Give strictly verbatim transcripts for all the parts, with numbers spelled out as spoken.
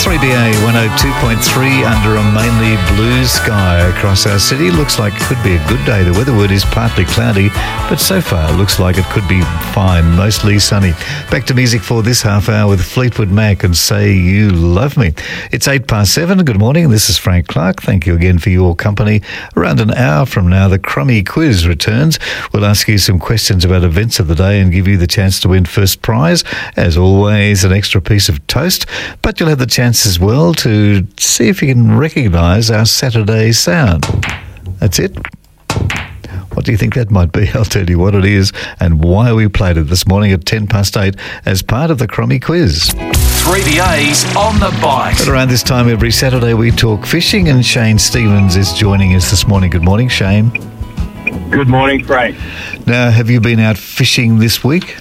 three B A one oh two point three under a mainly blue sky across our city. Looks like it could be a good day. The weather word is partly cloudy, but so far it looks like it could be fine, mostly sunny. Back to music for this half hour with Fleetwood Mac and Say You Love Me. It's eight past seven. Good morning. This is Frank Clark. Thank you again for your company. Around an hour from now, the Crummy Quiz returns. We'll ask you some questions about events of the day and give you the chance to win first prize. As always, an extra piece of toast, but you'll have the chance as well to see if you can recognise our Saturday sound. That's it. What do you think that might be? I'll tell you what it is and why we played it this morning at ten past eight as part of the Crummy Quiz. three B A's on the bite. But around this time every Saturday we talk fishing, and Shane Stevens is joining us this morning. Good morning, Shane. Good morning, Frank. Now, have you been out fishing this week?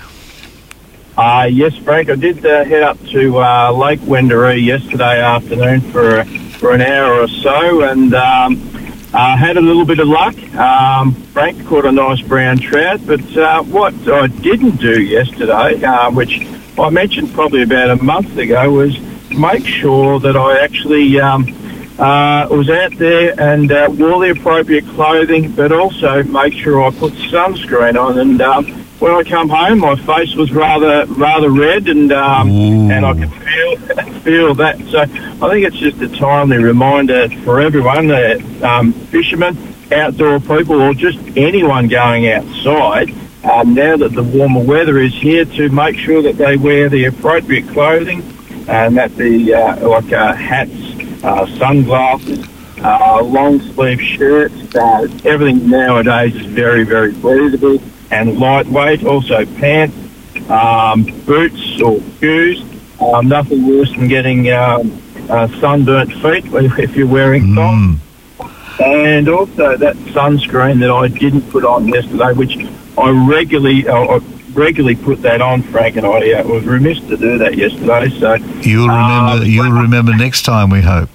Uh, yes, Frank, I did uh, head up to uh, Lake Wendouree yesterday afternoon for for an hour or so, and um, uh, had a little bit of luck. Um, Frank caught a nice brown trout, but uh, what I didn't do yesterday, uh, which I mentioned probably about a month ago, was make sure that I actually um, uh, was out there and uh, wore the appropriate clothing, but also make sure I put sunscreen on. And um, when I come home, my face was rather rather red, and um, and I could feel feel that. So I think it's just a timely reminder for everyone, uh, um, fishermen, outdoor people, or just anyone going outside, um, now that the warmer weather is here, to make sure that they wear the appropriate clothing, and that the uh, like uh, hats, uh, sunglasses, uh, long sleeve shirts. Uh, everything nowadays is very very breathable and lightweight. Also pants, um, boots or shoes. Um, nothing worse than getting um, uh, sunburnt feet if you're wearing socks. Mm. And also that sunscreen that I didn't put on yesterday, which I regularly uh, I regularly put that on, Frank, and I uh, was remiss to do that yesterday. So you'll remember. Uh, you'll remember next time, we hope.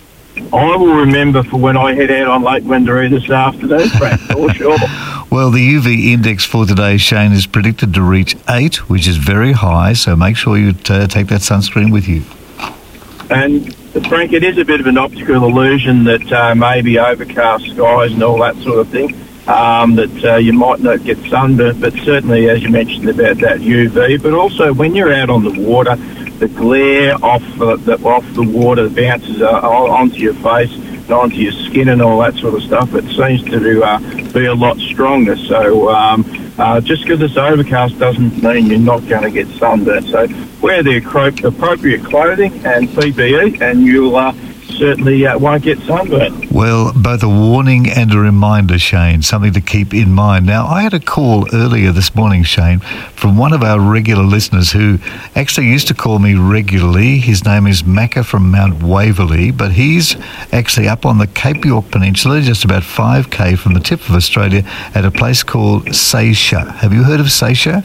I will remember for when I head out on Lake Wendouree this afternoon, Frank, for sure. Well, the U V index for today, Shane, is predicted to reach eight, which is very high, so make sure you t- take that sunscreen with you. And, Frank, it is a bit of an optical illusion that uh, maybe overcast skies and all that sort of thing, um, that uh, you might not get sunburnt, but certainly, as you mentioned about that U V, but also when you're out on the water, the glare off, uh, the, off the water bounces uh, onto your face, onto your skin and all that sort of stuff. It seems to uh, be a lot stronger. So um, uh, just because it's overcast doesn't mean you're not going to get sunburnt. So wear the appropriate clothing and P P E, and you'll uh, certainly uh, won't get sunburnt. Well, both a warning and a reminder, Shane, something to keep in mind. Now, I had a call earlier this morning, Shane, from one of our regular listeners who actually used to call me regularly. His name is Macca from Mount Waverley, but he's actually up on the Cape York Peninsula, just about five K from the tip of Australia, at a place called Seisha. Have you heard of Seisha?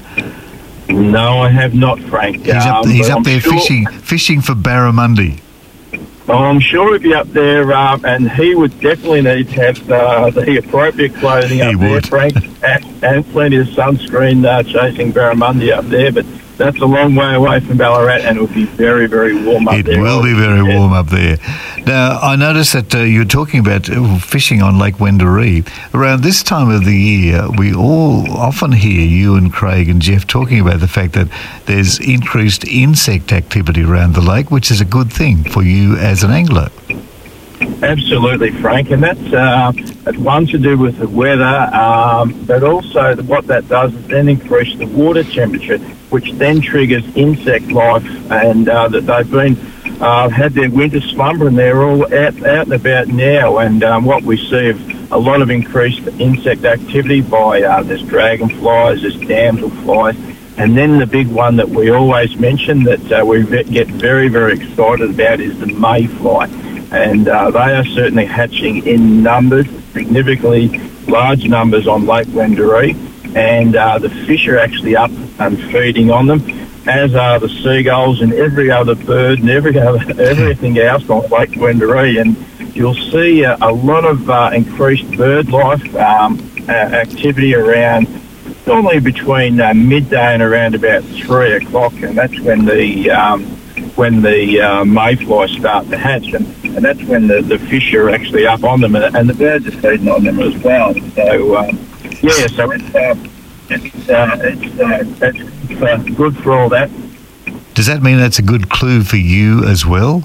No, I have not, Frank. He's up, um, he's up I'm there sure- fishing fishing for barramundi. Well, I'm sure he'd be up there, um, and he would definitely need to have uh, the appropriate clothing He up there, would. Frank, and, and plenty of sunscreen uh, chasing barramundi up there. But that's a long way away from Ballarat, and it would be very, very warm up It there. will be very Yeah. warm up there. Now, I noticed that uh, you're talking about uh, fishing on Lake Wendouree. Around this time of the year, we all often hear you and Craig and Jeff talking about the fact that there's increased insect activity around the lake, which is a good thing for you as an angler. Absolutely, Frank, and that's uh, that's one to do with the weather, um, but also what that does is then increase the water temperature, which then triggers insect life, and uh, that they've been uh, had their winter slumber, and they're all out, out and about now. And um, what we see of a lot of increased insect activity by uh, there's dragonflies, there's damselflies, and then the big one that we always mention that uh, we get very, very excited about is the mayfly. And uh, they are certainly hatching in numbers, significantly large numbers on Lake Wendouree, and uh, the fish are actually up and feeding on them, as are the seagulls and every other bird and every other everything else on Lake Wendouree. And you'll see uh, a lot of uh, increased bird life um, uh, activity around normally between uh, midday and around about three o'clock, and that's when the um, when the uh, mayfly start to hatch, and, and that's when the, the fish are actually up on them, and, and the birds are feeding on them as well. So, um, yeah, so it's, uh, it's, uh, it's, uh, it's uh, good for all that. Does that mean that's a good clue for you as well?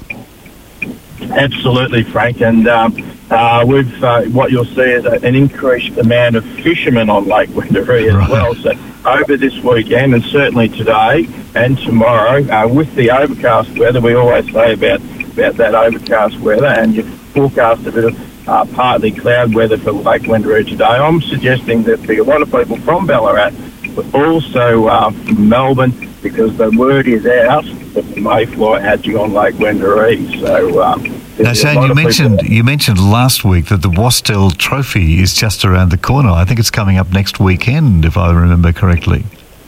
Absolutely, Frank, and um, uh, we've uh, what you'll see is an increased amount of fishermen on Lake Wendouree as right. well. So over this weekend, and certainly today and tomorrow, uh, with the overcast weather, we always say about about that overcast weather, and you forecast a bit of uh, partly cloud weather for Lake Wendouree today. I'm suggesting that there'll be a lot of people from Ballarat, but also uh, from Melbourne, because the word is out that the mayfly hatching on Lake Wendouree. So, um, now, Shane, you mentioned you mentioned last week that the Wastel Trophy is just around the corner. I think it's coming up next weekend, if I remember correctly.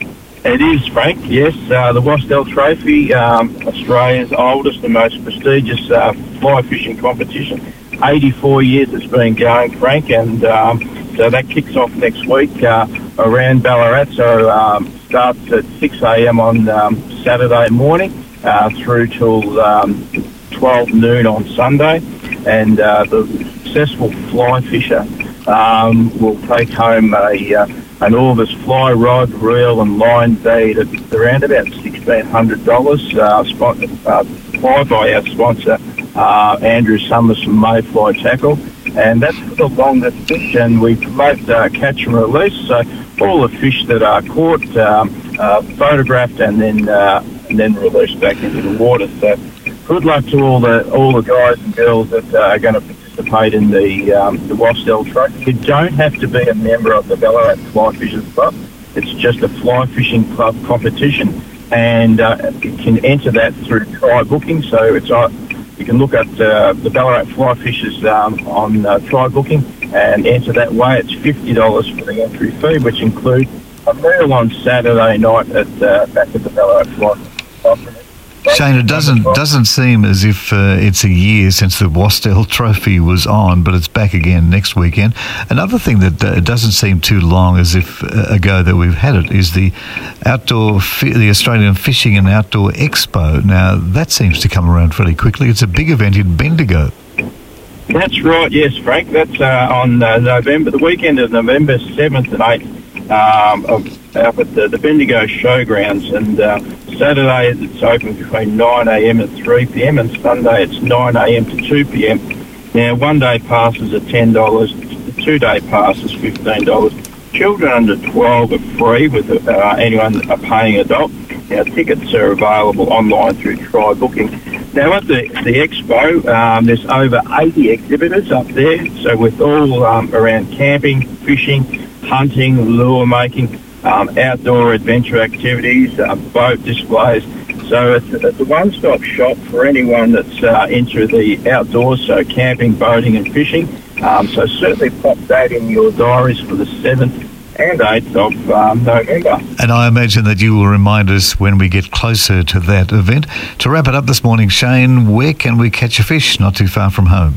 It is, Frank. Yes, uh, the Wastel Trophy, um, Australia's oldest and most prestigious uh, fly fishing competition. eighty-four years it's been going, Frank, and um, so that kicks off next week uh, around Ballarat. So um, starts at six a.m. on um, Saturday morning uh, through till um, twelve noon on Sunday, and uh, the successful fly fisher um, will take home a uh, an Orvis fly rod, reel and line valued at around about sixteen hundred dollars, uh, spot, uh, supplied by our sponsor uh, Andrew Summers from Mayfly Tackle, and that's for the longest fish, and we promote uh, catch and release, so all the fish that are caught, um, uh, photographed and then uh, and then released back into the water. So good luck to all the all the guys and girls that uh, are going to participate in the um, the Wastel Trophy. You don't have to be a member of the Ballarat Fly Fishers Club. It's just a fly fishing club competition, and uh, you can enter that through Try Booking. So it's uh, you can look at uh, the Ballarat Fly Fishers um, on uh, Try Booking and enter that way. It's fifty dollars for the entry fee, which includes a meal on Saturday night at uh, back at the Ballarat Fly Club. Shane, it doesn't doesn't seem as if uh, it's a year since the Wastel Trophy was on, but it's back again next weekend. Another thing that uh, doesn't seem too long as if uh, ago that we've had it is the outdoor fi- the Australian Fishing and Outdoor Expo. Now that seems to come around fairly quickly. It's a big event in Bendigo. That's right, yes, Frank. That's uh, on uh, November, the weekend of November seventh and eighth. Um, of, up at the, the Bendigo Showgrounds, and uh, Saturday it's open between nine a.m. and three p.m. and Sunday it's nine a.m. to two p.m. Now, one day passes are ten dollars, the two day pass is fifteen dollars. Children under twelve are free with uh, anyone a paying adult. Now, tickets are available online through Try Booking. Now, at the, the expo, um, there's over eighty exhibitors up there, so with all um, around camping, fishing, hunting, lure making, um, outdoor adventure activities, uh, boat displays. So it's, it's a one-stop shop for anyone that's uh, into the outdoors, so camping, boating and fishing. Um, so certainly pop that in your diaries for the seventh and eighth of um, November. And I imagine that you will remind us when we get closer to that event. To wrap it up this morning, Shane, where can we catch a fish not too far from home?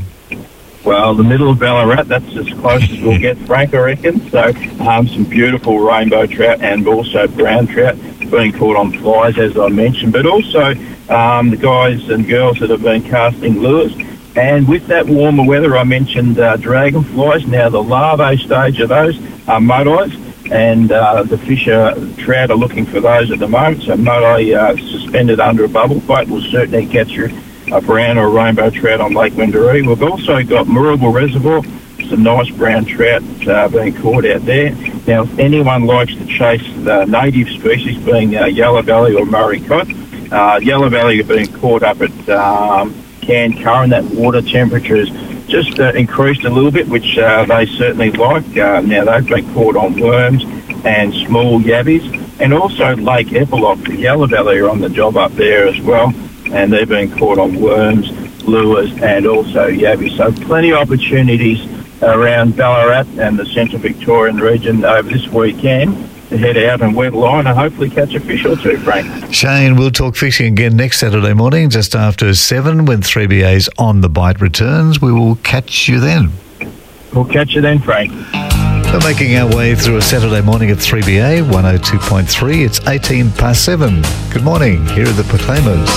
Well, the middle of Ballarat, that's as close as we'll get, Frank, I reckon. So um, some beautiful rainbow trout and also brown trout being caught on flies, as I mentioned, but also um, the guys and girls that have been casting lures. And with that warmer weather, I mentioned uh, dragonflies. Now, the larvae stage of those are mud-eyes, and uh, the fish are, trout are looking for those at the moment. So mud-eye uh, suspended under a bubble boat will certainly catch you a brown or rainbow trout on Lake Wendouree. We've also got Moorabool Reservoir, some nice brown trout uh, being caught out there. Now, if anyone likes to chase the native species, being uh, yellow belly or Murray cod, uh, yellow belly are being caught up at um, Can Curran. That water temperature has just uh, increased a little bit, which uh, they certainly like. Uh, now, they've been caught on worms and small yabbies, and also Lake Epilogue, the yellow belly are on the job up there as well, and they're being caught on worms, lures and also yabbies. So plenty of opportunities around Ballarat and the Central Victorian region over this weekend to head out and wet line and hopefully catch a fish or two, Frank. Shane, we'll talk fishing again next Saturday morning just after seven when three B A's On The Bite returns. We will catch you then. We'll catch you then, Frank. We're making our way through a Saturday morning at three B A one oh two point three. It's eighteen past seven. Good morning. Here are the Proclaimers.